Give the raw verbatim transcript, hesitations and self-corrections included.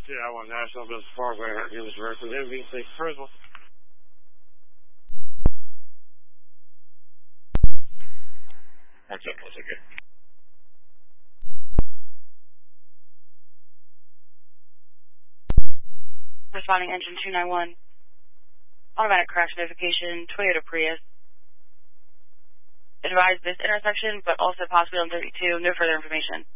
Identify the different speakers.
Speaker 1: two nine one National Business Parkway, Hercules versus M V six Prism. What's up, what's okay?
Speaker 2: Responding engine two nine one. Automatic crash notification, Toyota Prius. Advise this intersection, but also possibly on thirty-two. No further information.